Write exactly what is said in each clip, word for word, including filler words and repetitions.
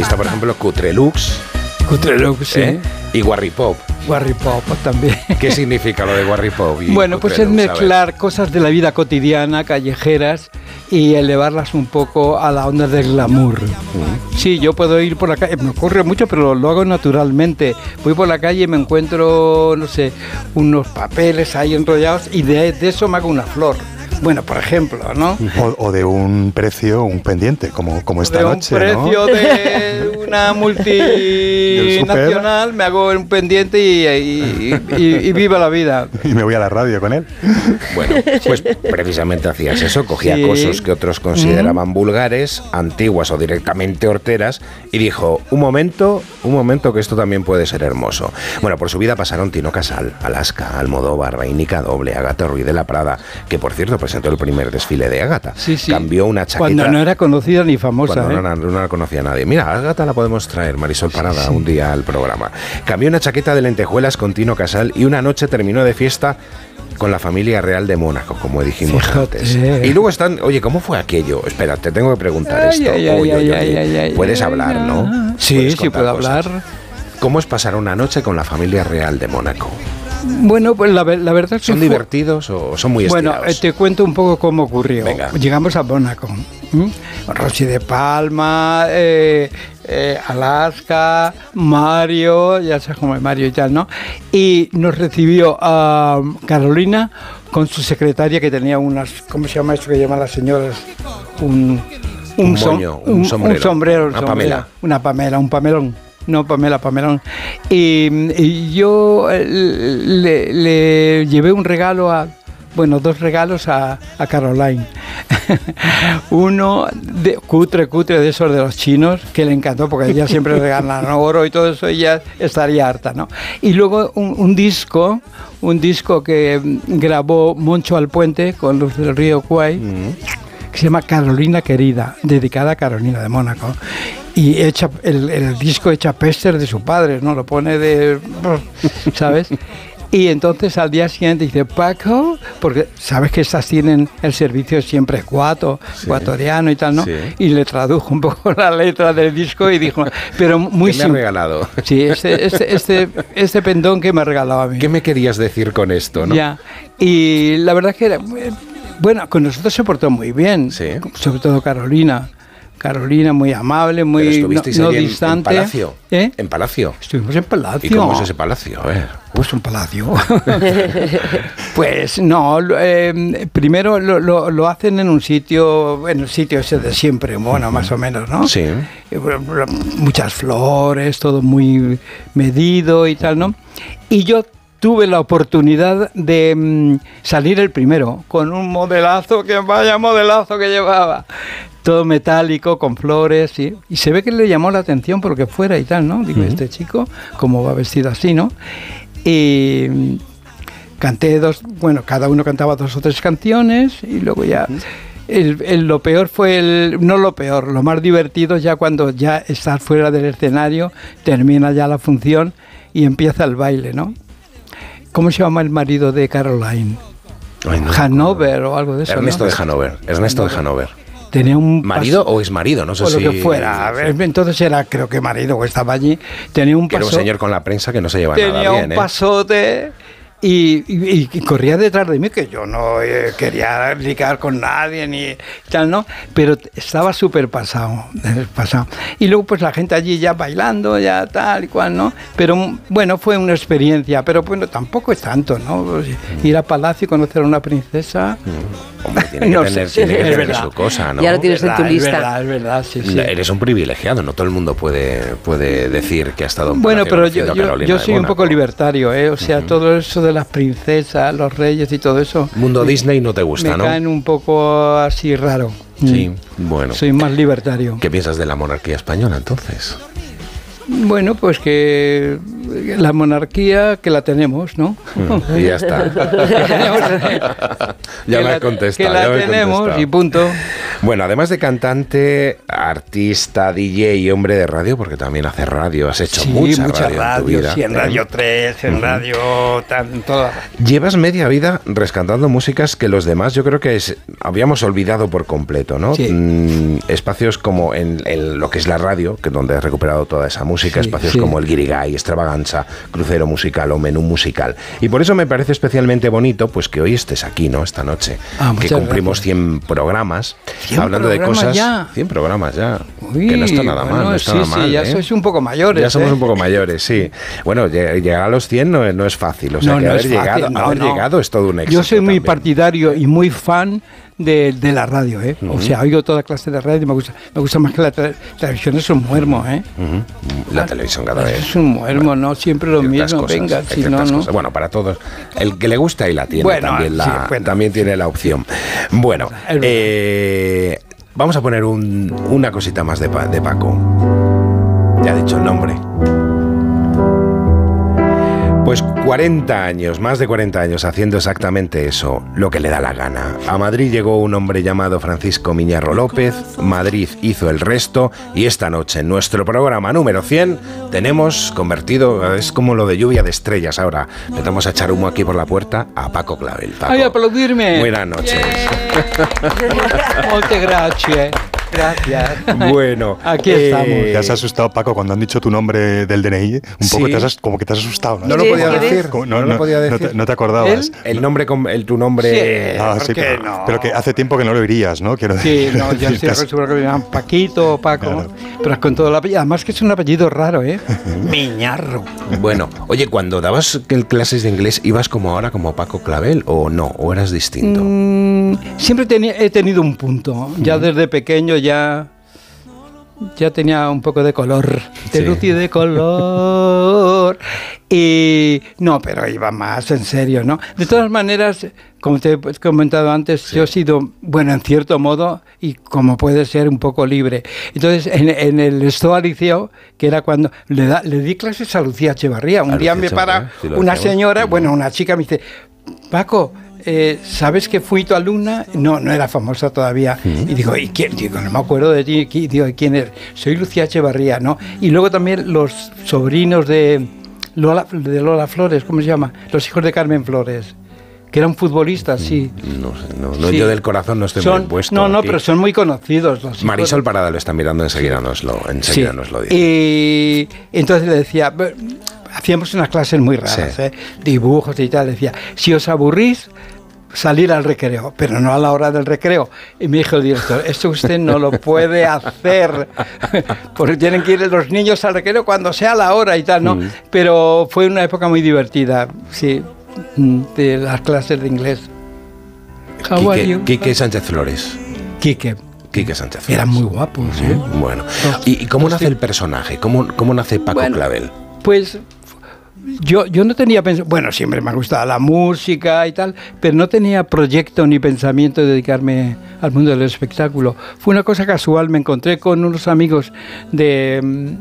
Ahí está, por ejemplo, Cutrelux. Cutrelux, sí. ¿Eh? Y Warripop. Warripop también. ¿Qué significa lo de Warripop? Y bueno, pues es mezclar cosas de la vida cotidiana, callejeras, y elevarlas un poco a la onda del glamour. Mm. Sí, yo puedo ir por la calle, me ocurre mucho, pero lo hago naturalmente. Voy por la calle y me encuentro, no sé, unos papeles ahí enrollados y de, de eso me hago una flor. Bueno, por ejemplo, ¿no? O, o de un precio, un pendiente, como, como esta noche, de un precio, ¿no? De una multinacional, me hago un pendiente y, y, y, y viva la vida. Y me voy a la radio con él. Bueno, pues precisamente hacías eso, cogía sí. cosas que otros consideraban mm. vulgares, antiguas o directamente horteras, y dijo, un momento, un momento que esto también puede ser hermoso. Bueno, por su vida pasaron Tino Casal, Alaska, Almodóvar, Vainica Doble, Ágata Ruiz de la Prada, que por cierto presentó el primer desfile de Ágata. Sí, sí. Cambió una chaqueta. Cuando no era conocida ni famosa. Cuando ¿eh? no, no, no la conocía nadie. Mira, Ágata la podemos traer, Marisol Parada, sí, sí. un día al programa. Cambió una chaqueta de lentejuelas con Tino Casal y una noche terminó de fiesta con la familia real de Mónaco, como dijimos Fíjate. antes. Y luego están, oye, ¿cómo fue aquello? Espera, te tengo que preguntar ay, esto. Ay, oye, ay, oye, ay, oye. Ay, ay, Puedes ay, hablar, ay, ¿no? Sí, sí puedo cosas. hablar. ¿Cómo es pasar una noche con la familia real de Mónaco? Bueno, pues la, la verdad es que ¿Son fue... divertidos o son muy estirados? Bueno, eh, te cuento un poco cómo ocurrió. Venga. Llegamos a Mónaco. ¿Mm? Rosy de Palma, eh, eh, Alaska, Mario, ya sabes cómo es Mario y tal, ¿no? Y nos recibió a uh, Carolina con su secretaria que tenía unas, ¿cómo se llama esto que llaman las señoras? Un, un, un moño, un, un sombrero. Un sombrero, una sombrero, Pamela. Una Pamela, un Pamelón. No, Pamela, Pamelón. Y, y yo le, le llevé un regalo a, bueno, dos regalos a, a Caroline. Uno de cutre, cutre de esos de los chinos, que le encantó porque ella siempre regalan oro y todo eso, ella estaría harta, ¿no? Y luego un, un disco, un disco que grabó Moncho Alpuente con los del Río Kwai, mm. que se llama Carolina Querida, dedicada a Carolina de Mónaco. Y echa el, el disco echa pester de su padre, ¿no? Lo pone de... ¿sabes? Y entonces al día siguiente dice, Paco, porque sabes que estas tienen el servicio siempre ecuato, sí. ecuatoriano y tal, ¿no? Sí. Y le tradujo un poco la letra del disco y dijo, pero muy... ¿Qué me ha regalado? Sí, este, este, este, este pendón que me ha regalado a mí. ¿Qué me querías decir con esto, no? Ya, y la verdad que era... Bueno, con nosotros se portó muy bien, sí. sobre todo Carolina. Carolina, muy amable, muy Pero estuvisteis no, no en, distante. ¿En Palacio? ¿Eh? ¿En Palacio? Estuvimos en Palacio. ¿Y cómo es ese Palacio? A ver. Pues un palacio. Pues no, eh, primero lo, lo, lo hacen en un sitio, en el sitio ese de siempre, bueno, más o menos, ¿no? Sí. Muchas flores, todo muy medido y tal, ¿no? Y yo tuve la oportunidad de mm, salir el primero, con un modelazo, que vaya modelazo que llevaba. Todo metálico, con flores, ¿sí? Y se ve que le llamó la atención porque fuera y tal, ¿no? Digo, uh-huh. este chico, ¿cómo va vestido así, no? Y canté dos, bueno, cada uno cantaba dos o tres canciones y luego ya... Uh-huh. El, el, lo peor fue, el, no lo peor, lo más divertido ya cuando ya estás fuera del escenario, termina ya la función y empieza el baile, ¿no? ¿Cómo se llama el marido de Caroline? Ay, no, Hanover o algo de eso, Ernesto ¿no? de Hanover, Ernesto de Hanover. Tenía un ¿Marido o es marido? No sé o si... lo que fuera. Entonces era, creo que marido, o estaba allí. Tenía un que paso... era un señor con la prensa que no se lleva tenía nada bien, un ¿eh? pasote... Y, y, y corría detrás de mí, que yo no eh, quería ligar con nadie ni tal, ¿no? Pero estaba súper pasado, pasado. Y luego pues la gente allí ya bailando, ya tal y cual, ¿no? Pero bueno, fue una experiencia, pero bueno, tampoco es tanto, ¿no? Pues, ir a Palacio y conocer a una princesa... Mm. Hombre, tiene que no tener, sé, tiene que es tener verdad. su cosa, ¿no? Ya lo tienes en tu lista. Es verdad, es verdad, sí, sí. Eres un privilegiado, no todo el mundo puede, puede decir que ha estado en Bueno, Palacio pero yo, yo, yo soy un poco libertario, ¿eh? O sea, uh-huh. todo eso de las princesas, los reyes y todo eso... Mundo me, Disney no te gusta, me ¿no? Me caen un poco así raro. Sí, mm. bueno. Soy más libertario. ¿Qué piensas de la monarquía española, entonces? Bueno, pues que la monarquía que la tenemos, ¿no? Mm, y ya está. Ya me has contestado. Que la ya me tenemos contestado. y punto. Bueno, además de cantante, artista, D J y hombre de radio, porque también hace radio, has hecho sí, mucha, mucha radio, radio, en tu vida. sí, en Radio tres, en uh-huh. Radio... Tan, toda. Llevas media vida rescatando músicas que los demás yo creo que es, habíamos olvidado por completo, ¿no? Sí. Mm, espacios como en, en lo que es la radio, que es donde has recuperado toda esa música, sí, espacios sí. como el Guirigay, Extravaganza, Crucero Musical o Menú Musical. Y por eso me parece especialmente bonito pues que hoy estés aquí, ¿no? Esta noche, ah, que cumplimos gracias. cien programas, cien hablando programas de cosas... Ya. cien programas ya, Uy, que no está nada bueno, mal, no está sí, nada mal. Sí, ya ¿eh? sois un poco mayores. Ya somos ¿eh? un poco mayores, sí. Bueno, llegar a los cien no, no es fácil, o sea, no, que no haber, es llegado, fácil, no, haber no. llegado es todo un éxito. Yo soy muy también. partidario y muy fan de, de la radio, ¿eh? Uh-huh. O sea, oigo toda clase de radio y me gusta, me gusta más que la te- televisión, es un muermo, ¿eh? Uh-huh. La televisión cada vez. Es un muermo, bueno, no siempre lo mismo, cosas, venga, si no, no. Cosas. Bueno, para todos, el que le gusta y la tiene, bueno, también, la, sí, bueno. también tiene la opción. Bueno, eh, vamos a poner un, una cosita más de, de Paco. Ya ha dicho el nombre. Pues cuarenta años, más de cuarenta años haciendo exactamente eso, lo que le da la gana. A Madrid llegó un hombre llamado Francisco Miñarro López, Madrid hizo el resto y esta noche en nuestro programa número cien tenemos convertido, es como lo de lluvia de estrellas ahora, empezamos a echar humo aquí por la puerta a Paco Clavel. Paco, ¡ay, aplaudirme! Buenas noches. Muchas gracias. Gracias. Bueno, aquí eh, estamos. ¿Te has asustado, Paco, cuando han dicho tu nombre del D N I? Un poco sí. te has, como que te has asustado, ¿no? No lo podía decir. Como, no, no, no lo podía decir. No te, no te acordabas. ¿El? El nombre, el, tu nombre... Sí, ah, sí, pero, no? pero que hace tiempo que no lo dirías, ¿no? Quiero sí, decir, no, ya estoy seguro que me llaman Paquito o Paco, claro. Pero con todo el apellido. Además que es un apellido raro, ¿eh? Miñarro. Bueno, oye, cuando dabas clases de inglés, ¿ibas como ahora, como Paco Clavel, o no? ¿O eras distinto? Mm, siempre tenía, he tenido un punto. Ya mm. desde pequeño ya... Ya tenía un poco de color, de sí. luz y de color. Y no, pero iba más en serio, ¿no? De todas maneras, como te he comentado antes, sí. yo he sido, bueno, en cierto modo, y como puede ser, un poco libre. Entonces, en, en el Estoa Liceo, que era cuando le, da, le di clases a Lucía Echevarría. Un a día Lucía me para sí, una señora, bueno, una chica me dice, Paco, Eh, ¿sabes que fui tu alumna? No, no era famosa todavía. Uh-huh. Y digo, ¿y quién? Digo, no me acuerdo de ti. Digo, ¿quién eres? Soy Lucía Echevarría, ¿no? Y luego también los sobrinos de Lola, de Lola Flores, ¿cómo se llama? Los hijos de Carmen Flores, que eran futbolistas, sí. No sé, no, no, sí. Yo del corazón no estoy son, muy puesto. No, no, aquí. Pero son muy conocidos. Los Marisol Parada lo está mirando, enseguida nos lo, enseguida sí. nos lo dice. Y entonces le decía... Hacíamos unas clases muy raras, sí. ¿eh? Dibujos y tal. Decía, si os aburrís, salir al recreo, pero no a la hora del recreo. Y me dijo el director, esto usted no lo puede hacer, porque tienen que ir los niños al recreo cuando sea la hora y tal, ¿no? Mm. Pero fue una época muy divertida, sí, de las clases de inglés. Quique, Quique Sánchez Flores. Quique. Quique Sánchez Flores. Eran muy guapos, ¿eh? Bueno, ¿y, y cómo nace el personaje? ¿Cómo, cómo nace Paco bueno, Clavel? Pues... Yo, yo no tenía pensamiento, bueno, siempre me ha gustado la música y tal, pero no tenía proyecto ni pensamiento de dedicarme al mundo del espectáculo. Fue una cosa casual, me encontré con unos amigos de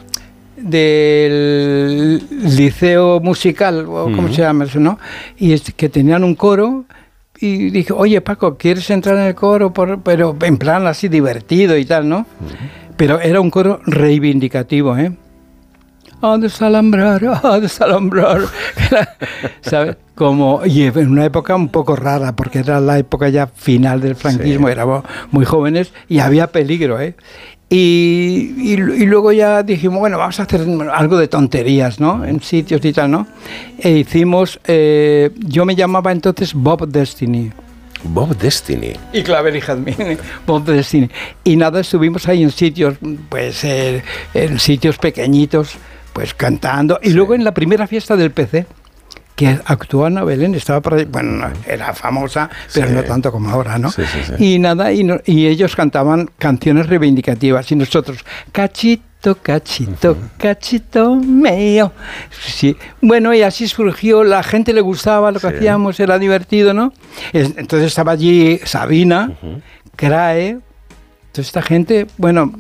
del liceo musical, o ¿cómo uh-huh. se llama eso, no? Y es que tenían un coro y dije, oye Paco, ¿quieres entrar en el coro? Por, pero en plan así divertido y tal, ¿no? Uh-huh. Pero era un coro reivindicativo, ¿eh? A desalambrar, a desalambrar, ¿sabes? Como, y en una época un poco rara, porque era la época ya final del franquismo, sí. Éramos muy jóvenes y había peligro, ¿eh? Y, y, y luego ya dijimos, bueno, vamos a hacer algo de tonterías, ¿no? En sitios y tal, ¿no? E hicimos, eh, yo me llamaba entonces Bob Destiny. Bob Destiny. Y Clavel y Jazmín, Bob Destiny. Y nada, estuvimos ahí en sitios, pues, eh, en sitios pequeñitos, pues cantando. Y sí. Luego en la primera fiesta del P C, que actuó Ana Belén, estaba por ahí, bueno, era famosa, pero sí. No tanto como ahora, ¿no? Sí, sí, sí. Y nada, y, no, y ellos cantaban canciones reivindicativas, y nosotros, cachito, cachito, uh-huh. cachito mío. Sí. Bueno, y así surgió, la gente le gustaba lo que sí. hacíamos, era divertido, ¿no? Entonces estaba allí Sabina, uh-huh. Crae, toda esta gente, bueno...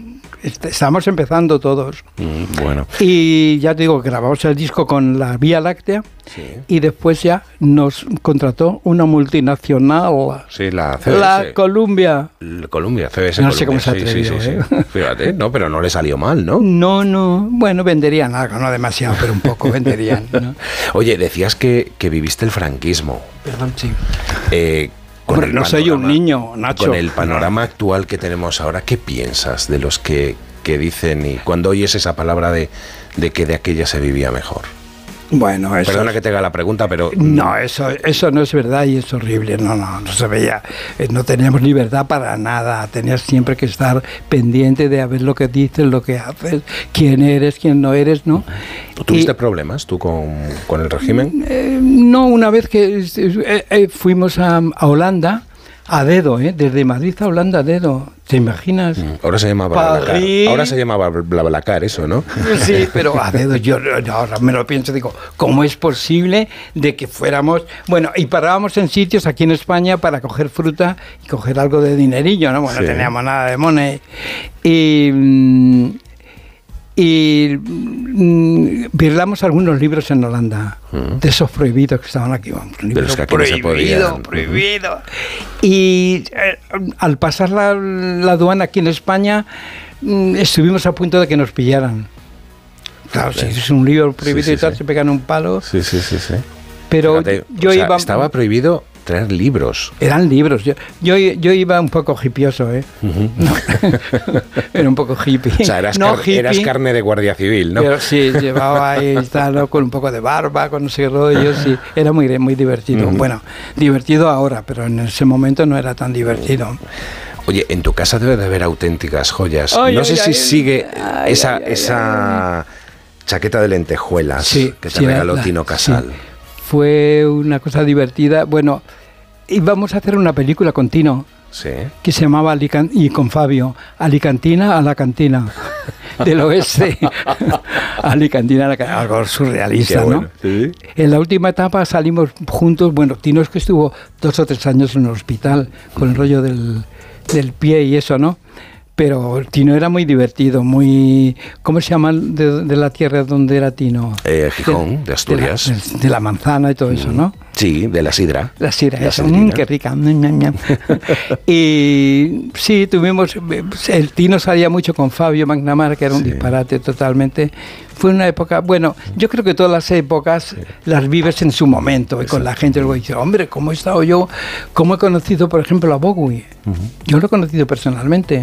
estamos empezando todos. Mm, bueno. Y ya te digo, grabamos el disco con la Vía Láctea, sí. Y después ya nos contrató una multinacional. Sí, la C B S. La Columbia. La Columbia, C B S. No Columbia. sé cómo se ha atrevido, sí, sí, ¿eh? sí. Fíjate, no, pero no le salió mal, ¿no? No, no. Bueno, venderían algo, no demasiado, pero un poco venderían, ¿no? Oye, decías que, que viviste el franquismo. Perdón, sí. Eh, Con Hombre, no soy un niño, Nacho. Con el panorama actual que tenemos ahora, ¿qué piensas de los que, que dicen y cuando oyes esa palabra de, de que de aquella se vivía mejor? Bueno, eso... Perdona que te haga la pregunta, pero... No, eso, eso no es verdad y es horrible. No, no, no se veía. No teníamos libertad para nada. Tenías siempre que estar pendiente de a ver lo que dices, lo que haces, quién eres, quién no eres, ¿no? ¿Tuviste y, problemas tú con, con el régimen? Eh, no, una vez que eh, eh, fuimos a, a Holanda, a dedo, ¿eh? Desde Madrid a Holanda a dedo. ¿Te imaginas? Ahora se llama Blablacar. Ahora se llama Blablacar eso, ¿no? Sí, pero a dedo yo, yo ahora me lo pienso, digo, ¿cómo es posible de que fuéramos... Bueno, y parábamos en sitios aquí en España para coger fruta y coger algo de dinerillo, ¿no? Bueno, sí. No teníamos nada de money. Y... Y mmm, virlamos algunos libros en Holanda, uh-huh. de esos prohibidos que estaban aquí. Un libro de los que aquí prohibido, no se podían. prohibido. Uh-huh. Y eh, al pasar la, la aduana aquí en España, mmm, estuvimos a punto de que nos pillaran. Claro, si es un libro prohibido sí, sí, y tal, sí. se pegan un palo. Sí, sí, sí, sí. Pero Fíjate, yo o sea, iba... Estaba prohibido traer libros. Eran libros. Yo, yo, yo iba un poco hipioso, ¿eh? Uh-huh. No. Era un poco hippie. O sea, eras, no car- hippie, eras carne de guardia civil, ¿no? Pero sí, llevaba ahí, tal, ¿no? Con un poco de barba, con no sé qué rollo, sí. Era muy, muy divertido. Uh-huh. Bueno, divertido ahora, pero en ese momento no era tan divertido. Oye, en tu casa debe de haber auténticas joyas. Ay, no ay, sé ay, si ay, sigue ay, esa, ay, ay, esa ay. chaqueta de lentejuelas sí, que te sí, regaló la, Tino Casal. Sí. Fue una cosa divertida. Bueno, íbamos a hacer una película con Tino, sí. que se llamaba Alicant- y con Fabio, Alicantina a la cantina, del oeste. Alicantina a la cantina, algo surrealista, bueno, ¿no? ¿Sí? En la última etapa salimos juntos. Bueno, Tino es que estuvo dos o tres años en el hospital con el rollo del, del pie y eso, ¿no? Pero Tino era muy divertido, muy... ¿Cómo se llama de, de la tierra donde era Tino? Eh, Gijón, de, de Asturias. De la, de la manzana y todo eso, ¿no? Sí, de la sidra. La sidra, la eso. Mm, qué rica. Y sí, tuvimos... El Tino salía mucho con Fabio McNamara, que era un sí. disparate totalmente. Fue una época... Bueno, yo creo que todas las épocas sí. las vives en su momento. Y con la gente luego dice, hombre, ¿cómo he estado yo? ¿Cómo he conocido, por ejemplo, a Bowie? Uh-huh. Yo lo he conocido personalmente.